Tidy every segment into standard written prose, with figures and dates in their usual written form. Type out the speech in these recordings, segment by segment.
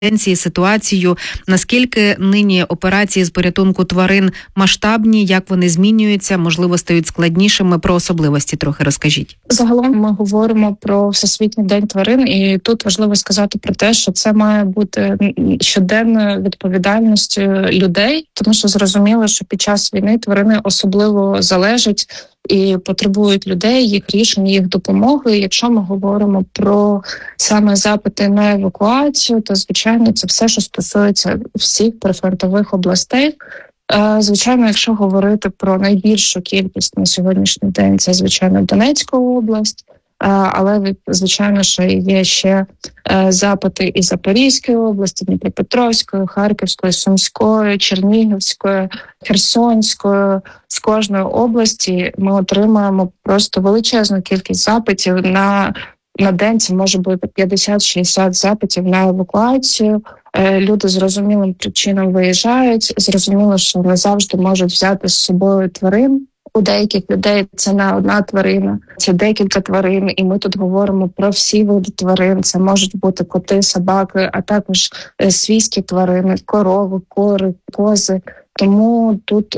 ситуацію, наскільки нині операції з порятунку тварин масштабні, як вони змінюються, можливо, стають складнішими, про особливості трохи розкажіть. Загалом ми говоримо про Всесвітній день тварин, і тут важливо сказати про те, що це має бути щоденною відповідальністю людей, тому що зрозуміло, що під час війни тварини особливо залежать і потребують людей, їх рішень, їх допомоги. Якщо ми говоримо про саме запити на евакуацію, то, звичайно, це все, що стосується всіх прифронтових областей. Звичайно, якщо говорити про найбільшу кількість на сьогоднішній день, це, звичайно, Донецька область, але, звичайно, що є ще запити і Запорізької області, Дніпропетровської, Харківської, Сумської, Чернігівської, Херсонської. З кожної області ми отримуємо просто величезну кількість запитів на день. Це може бути 50-60 запитів на евакуацію. Люди з зрозумілим причинам виїжджають. Зрозуміло, що не завжди можуть взяти з собою тварин. У деяких людей це не одна тварина, це декілька тварин, і ми тут говоримо про всі види тварин. Це можуть бути коти, собаки, а також свійські тварини, корови, кори, кози. Тому тут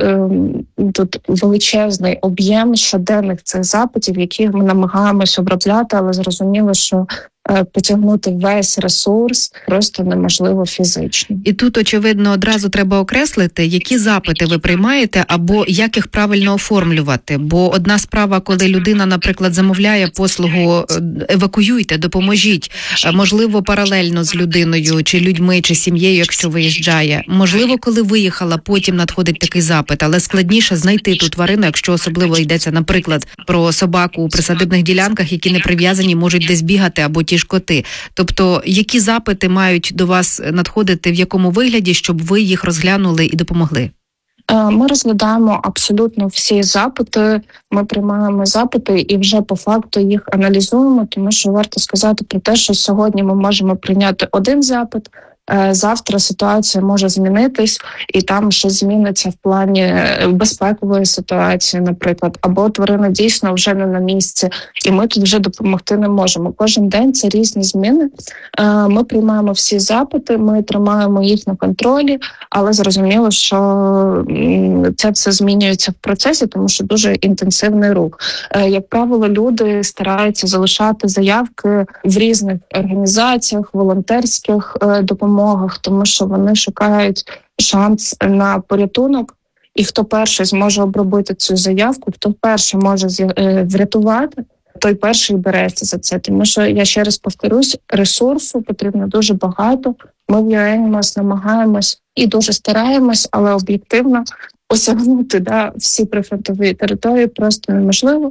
величезний об'єм щоденних цих запитів, які ми намагаємось обробляти, але зрозуміло, що потягнути весь ресурс просто неможливо фізично. І тут, очевидно, одразу треба окреслити, які запити ви приймаєте або як їх правильно оформлювати. Бо одна справа, коли людина, наприклад, замовляє послугу «евакуюйте, допоможіть», можливо, паралельно з людиною, чи людьми, чи сім'єю, якщо виїжджає. Можливо, коли виїхала, потім надходить такий запит, але складніше знайти ту тварину, якщо особливо йдеться, наприклад, про собаку у присадибних ділянках, які не прив'язані, можуть десь бігати або ті ж коти. Тобто, які запити мають до вас надходити, в якому вигляді, щоб ви їх розглянули і допомогли? Ми розглядаємо абсолютно всі запити, ми приймаємо запити і вже по факту їх аналізуємо, тому що варто сказати про те, що сьогодні ми можемо прийняти один запит, завтра ситуація може змінитись, і там щось зміниться в плані безпекової ситуації, наприклад, або тварина дійсно вже не на місці, і ми тут вже допомогти не можемо. Кожен день це різні зміни. Ми приймаємо всі запити, ми тримаємо їх на контролі, але зрозуміло, що це все змінюється в процесі, тому що дуже інтенсивний рух. Як правило, люди стараються залишати заявки в різних організаціях, волонтерських допомогах, тому що вони шукають шанс на порятунок, і хто перший зможе обробити цю заявку, хто перший може врятувати, той перший береться за це. Тому що, я ще раз повторюсь, ресурсу потрібно дуже багато. Ми в ЮЕНІМАС намагаємось і дуже стараємось, але об'єктивно осягнути всі прифронтові території просто неможливо.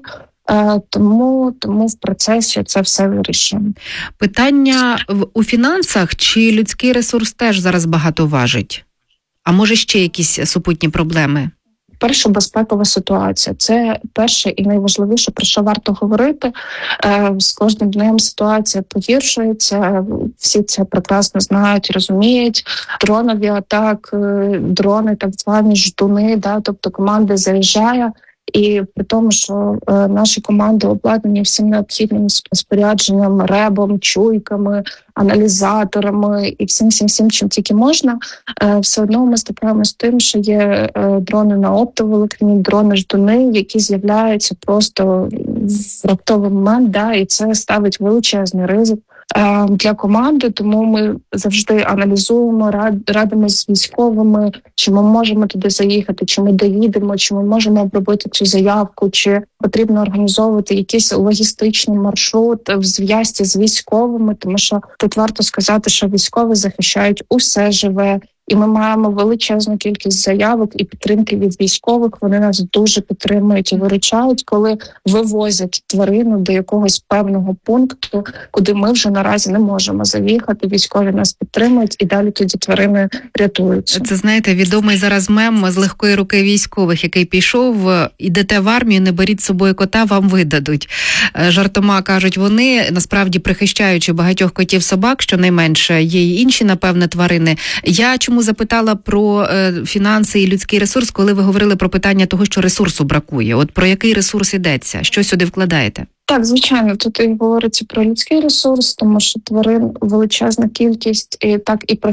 Тому в процесі це все вирішуємо. Питання у фінансах чи людський ресурс теж зараз багато важить? А може ще якісь супутні проблеми? Перша безпекова ситуація. Це перше і найважливіше, про що варто говорити. З кожним днем ситуація погіршується. Всі це прекрасно знають, розуміють. Дронові атаки, дрони, так звані ждуни, тобто команда заїжджає. І при тому, що наші команди обладнані всім необхідним спорядженням, ребом, чуйками, аналізаторами і всім, чим тільки можна, все одно ми стикаємося з тим, що є дрони на оптоволокні, дрони-ждуни, які з'являються просто в раптовий момент, і це ставить величезний ризик для команди, тому ми завжди аналізуємо, радимося з військовими, чи ми можемо туди заїхати, чи ми доїдемо, чи ми можемо обробити цю заявку, чи потрібно організовувати якийсь логістичний маршрут в зв'язці з військовими, тому що тут варто сказати, що військові захищають усе живе, і ми маємо величезну кількість заявок і підтримки від військових. Вони нас дуже підтримують і виручають, коли вивозять тварину до якогось певного пункту, куди ми вже наразі не можемо заїхати. Військові нас підтримують, і далі тоді тварини рятуються. Це, знаєте, відомий зараз мем з легкої руки військових, який пішов: ідете в армію, не беріть з собою кота, вам видадуть. Жартома кажуть вони, насправді прихищаючи багатьох котів-собак, щонайменше, є й інші, напевне, тварини. Я чому запитала про фінанси і людський ресурс, коли ви говорили про питання того, що ресурсу бракує? От про який ресурс йдеться? Що сюди вкладаєте? Так, звичайно, тут і говориться про людський ресурс, тому що тварин величезна кількість, і так і